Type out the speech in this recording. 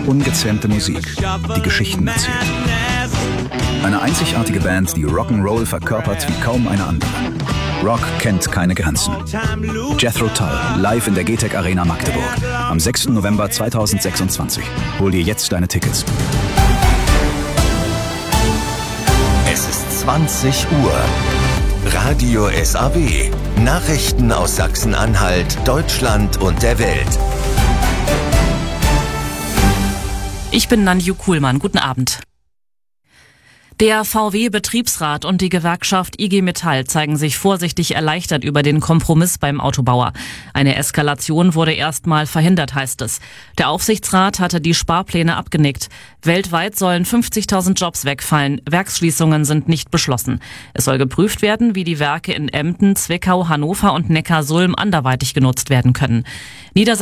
Ungezähmte Musik, die Geschichten erzählt. Eine einzigartige Band, die Rock'n'Roll verkörpert wie kaum eine andere. Rock kennt keine Grenzen. Jethro Tull, live in der GTEC Arena Magdeburg. Am 6. November 2026. Hol dir jetzt deine Tickets. Es ist 20 Uhr. Radio SAW. Nachrichten aus Sachsen-Anhalt, Deutschland und der Welt. Ich bin Nanju Kuhlmann. Guten Abend. Der VW-Betriebsrat und die Gewerkschaft IG Metall zeigen sich vorsichtig erleichtert über den Kompromiss beim Autobauer. Eine Eskalation wurde erstmal verhindert, heißt es. Der Aufsichtsrat hatte die Sparpläne abgenickt. Weltweit sollen 50.000 Jobs wegfallen. Werksschließungen sind nicht beschlossen. Es soll geprüft werden, wie die Werke in Emden, Zwickau, Hannover und Neckarsulm anderweitig genutzt werden können.